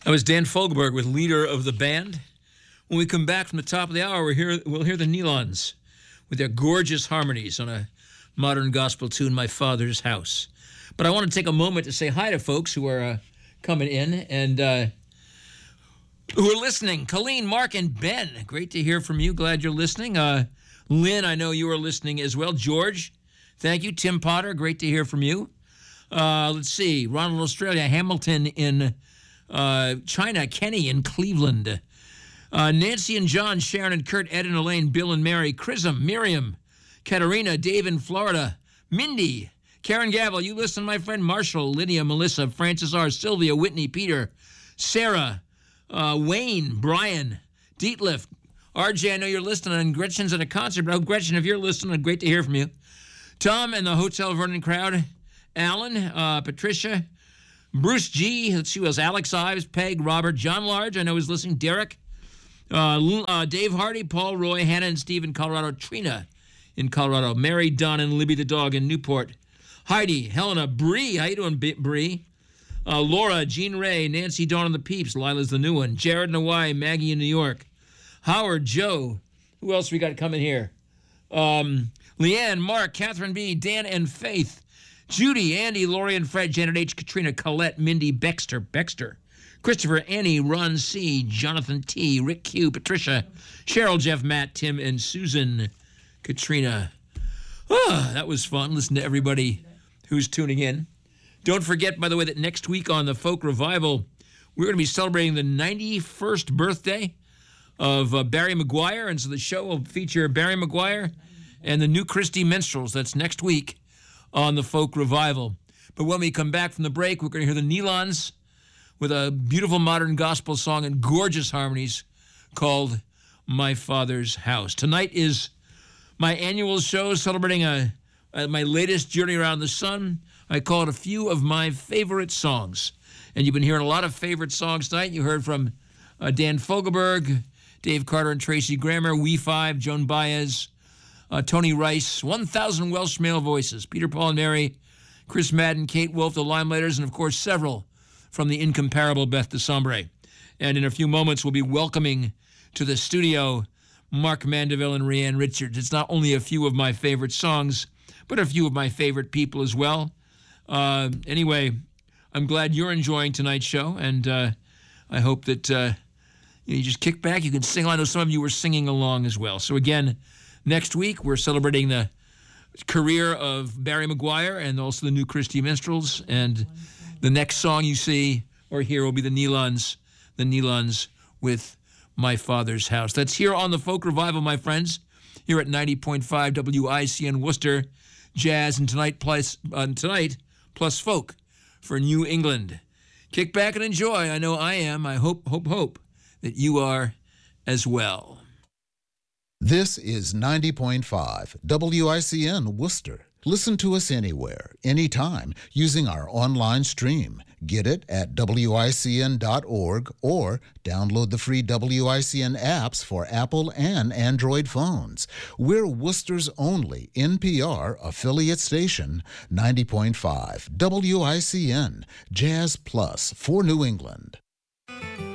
That was Dan Fogelberg with Leader of the Band. When we come back from the top of the hour, we'll hear the Nelons with their gorgeous harmonies on a modern gospel tune, My Father's House. But I want to take a moment to say hi to folks who are coming in and who are listening. Colleen, Mark, and Ben, great to hear from you. Glad you're listening. Lynn, I know you are listening as well. George, thank you. Tim Potter, great to hear from you. Let's see. Ronald, Australia. Hamilton in China. Kenny in Cleveland. Nancy and John, Sharon and Kurt, Ed and Elaine, Bill and Mary, Chrism, Miriam, Katerina, Dave in Florida, Mindy, Karen Gavel, you listen, my friend, Marshall, Lydia, Melissa, Francis R., Sylvia, Whitney, Peter, Sarah, Wayne, Brian, Dietliff, RJ, I know you're listening, and Gretchen's at a concert, but Gretchen, if you're listening, great to hear from you. Tom and the Hotel Vernon crowd, Alan, Patricia, Bruce G., let's see who else, Alex Ives, Peg, Robert, John Large, I know he's listening, Derek, Dave Hardy, Paul Roy, Hannah and Steve in Colorado, Trina in Colorado, Mary, Don, and Libby the dog in Newport, Heidi, Helena, Bree, how you doing, Bree? Laura, Jean Ray, Nancy, Dawn and the Peeps, Lila's the new one, Jared in Hawaii, Maggie in New York, Howard, Joe, who else we got coming here? Leanne, Mark, Catherine B., Dan and Faith, Judy, Andy, Lori and Fred, Janet H., Katrina, Colette, Mindy, Baxter, Christopher, Annie, Ron C., Jonathan T., Rick Q., Patricia, Cheryl, Jeff, Matt, Tim, and Susan, Katrina. That was fun. Listen to everybody who's tuning in. Don't forget, by the way, that next week on the Folk Revival, we're going to be celebrating the 91st birthday of Barry McGuire, and so the show will feature Barry McGuire and the New Christy Minstrels. That's next week on the Folk Revival. But when we come back from the break, we're going to hear the Nelons with a beautiful modern gospel song and gorgeous harmonies called My Father's House. Tonight is my annual show celebrating my latest journey around the sun. I call it a few of my favorite songs. And you've been hearing a lot of favorite songs tonight. You heard from Dan Fogelberg, Dave Carter and Tracy Grammer, We Five, Joan Baez, Tony Rice, 1,000 Welsh male voices, Peter, Paul, and Mary, Chris Madden, Kate Wolf, the Limelighters, and of course several from the incomparable Beth DeSombre. And in a few moments, we'll be welcoming to the studio Mark Mandeville and Rianne Richards. It's not only a few of my favorite songs, but a few of my favorite people as well. Anyway, I'm glad you're enjoying tonight's show, and I hope that you just kick back. You can sing. I know some of you were singing along as well. So again, next week, we're celebrating the career of Barry McGuire and also the New Christy Minstrels, and the next song you see or hear will be the Nelons with My Father's House. That's here on the Folk Revival, my friends, here at 90.5 WICN Worcester, jazz and tonight plus folk for New England. Kick back and enjoy. I know I am. I hope that you are as well. This is 90.5 WICN Worcester. Listen to us anywhere, anytime, using our online stream. Get it at WICN.org or download the free WICN apps for Apple and Android phones. We're Worcester's only NPR affiliate station, 90.5 WICN, Jazz Plus for New England.